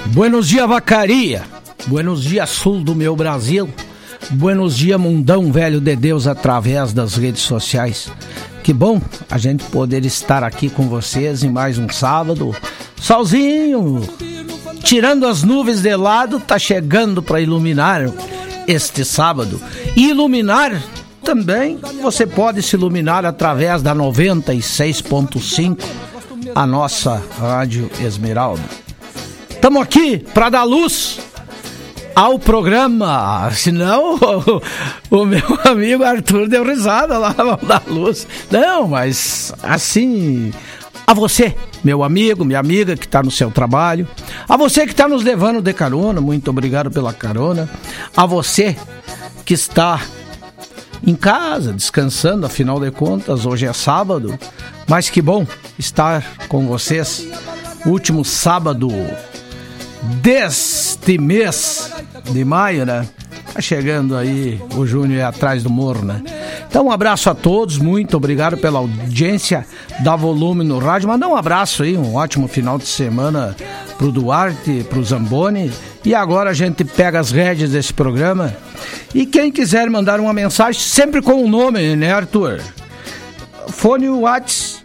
Buenos dias, Vacaria. Buenos dias, sul do meu Brasil. Buenos dias, mundão velho de Deus, através das redes sociais. Que bom a gente poder estar aqui com vocês em mais um sábado. Solzinho, tirando as nuvens de lado, tá chegando para iluminar este sábado. E iluminar também, você pode se iluminar através da 96.5, a nossa Rádio Esmeralda. Estamos aqui para dar luz ao programa, senão o meu amigo Arthur deu risada lá, vamos dar luz. Não, mas assim, a você, meu amigo, minha amiga que está no seu trabalho, a você que está nos levando de carona, muito obrigado pela carona, a você que está em casa, descansando, afinal de contas, hoje é sábado, mas que bom estar com vocês, último sábado deste mês de maio, né? Tá chegando aí, o junho é atrás do morro, né? Então um abraço a todos, muito obrigado pela audiência, dá volume no rádio, mandar um abraço aí, um ótimo final de semana pro Duarte, pro Zamboni, e agora a gente pega as rédeas desse programa, e quem quiser mandar uma mensagem, sempre com o nome, né, Arthur? Fone WhatsApp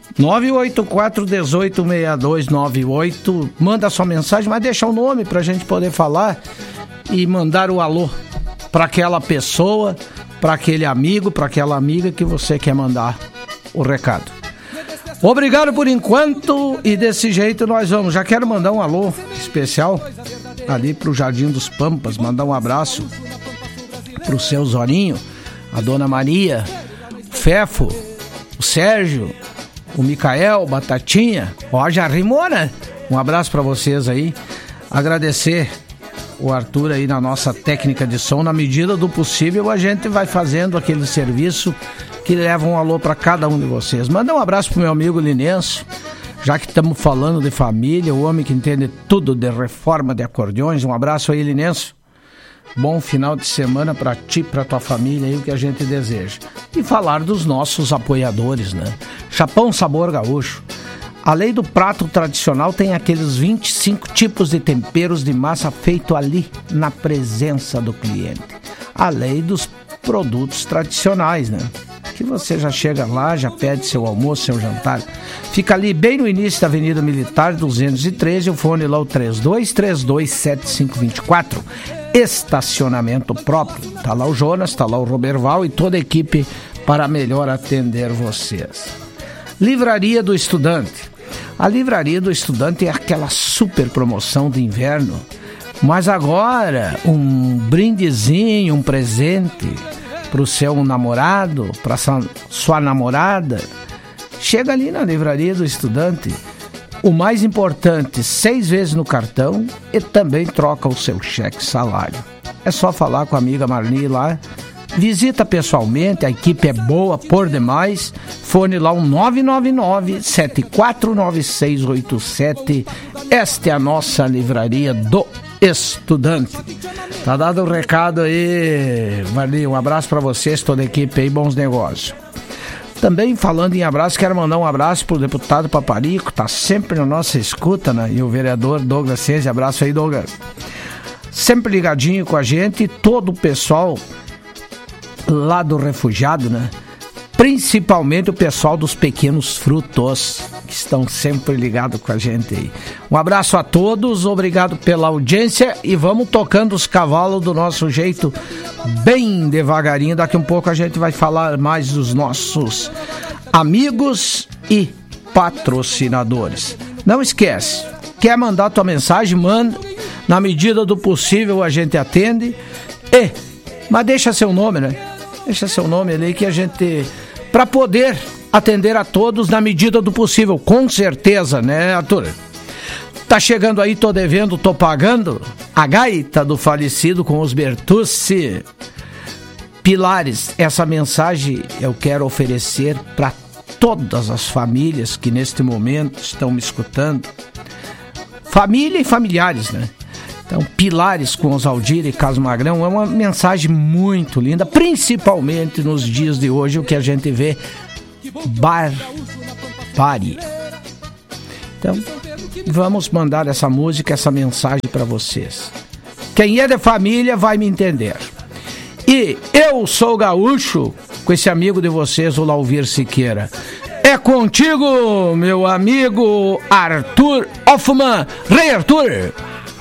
984-186298, manda sua mensagem, mas deixa o nome pra gente poder falar e mandar o alô para aquela pessoa, para aquele amigo, para aquela amiga que você quer mandar o recado. Obrigado por enquanto, e desse jeito nós vamos. Já quero mandar um alô especial ali pro Jardim dos Pampas, mandar um abraço pro seu Zorinho, a Dona Maria, o Fefo, o Sérgio, o Micael, Batatinha, ó, já rimou, né? Um abraço pra vocês aí, agradecer o Arthur aí na nossa técnica de som, na medida do possível a gente vai fazendo aquele serviço que leva um alô pra cada um de vocês. Manda um abraço pro meu amigo Linenço, já que estamos falando de família, o homem que entende tudo de reforma de acordeões. Um abraço aí, Linenço. Bom final de semana para ti, para tua família aí, o que a gente deseja. E falar dos nossos apoiadores, né? Chapão Sabor Gaúcho. Além do prato tradicional, tem aqueles 25 tipos de temperos de massa feito ali na presença do cliente. Além dos produtos tradicionais, né? Que você já chega lá, já pede seu almoço, seu jantar. Fica ali bem no início da Avenida Militar 213, o fone lá o 32327524. Estacionamento próprio. Tá lá o Jonas, tá lá o Roberval e toda a equipe para melhor atender vocês. Livraria do Estudante. A Livraria do Estudante é aquela super promoção de inverno, mas agora um brindezinho, um presente para o seu namorado, para sua namorada. Chega ali na Livraria do Estudante. O mais importante, 6 vezes no cartão e também troca o seu cheque salário. É só falar com a amiga Marli lá. Visita pessoalmente, a equipe é boa por demais. Fone lá um 999-749687. Esta é a nossa Livraria do Estudante. Tá dado o recado aí, Marli. Um abraço para vocês, toda a equipe aí, bons negócios. Também falando em abraço, quero mandar um abraço pro deputado Paparico, tá sempre na nossa escuta, né? E o vereador Douglas César, abraço aí, Douglas. Sempre ligadinho com a gente, e todo o pessoal lá do Refugiado, né? Principalmente o pessoal dos pequenos frutos, que estão sempre ligados com a gente aí. Um abraço a todos, obrigado pela audiência, e vamos tocando os cavalos do nosso jeito, bem devagarinho. Daqui um pouco a gente vai falar mais dos nossos amigos e patrocinadores. Não esquece, quer mandar tua mensagem, manda, na medida do possível a gente atende, mas deixa seu nome, né? Deixa seu nome ali que a gente, para poder atender a todos na medida do possível, com certeza, né, Arthur? Tá chegando aí, tô devendo, tô pagando, a gaita do falecido com os Bertucci. Pilares, essa mensagem eu quero oferecer para todas as famílias que neste momento estão me escutando. Família e familiares, né? Então, Pilares com Osaldir e Caso Magrão é uma mensagem muito linda, principalmente nos dias de hoje, o que a gente vê barbárie. Então, vamos mandar essa música, essa mensagem para vocês. Quem é de família vai me entender. E eu sou gaúcho, com esse amigo de vocês, o Lauvir Siqueira. É contigo, meu amigo Arthur Hoffman. Rei Arthur!